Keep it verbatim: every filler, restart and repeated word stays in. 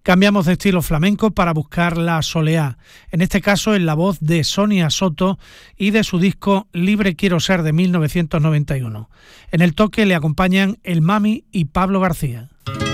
Cambiamos de estilo flamenco para buscar la soleá, en este caso en la voz de Sonia Soto y de su disco Libre quiero ser de mil novecientos noventa y uno. En el toque le acompañan El Mami y Pablo García.